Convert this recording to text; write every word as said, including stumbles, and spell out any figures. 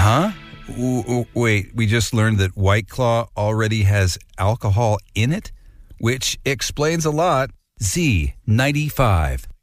Huh? W- w- wait, we just learned that White Claw already has alcohol in it, which explains a lot. Z ninety-five.